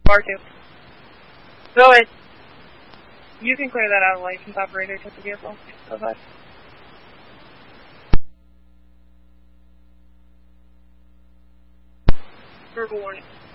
R2. Go ahead. You can clear that out of license operator to the vehicle. Go ahead. Verbal warning.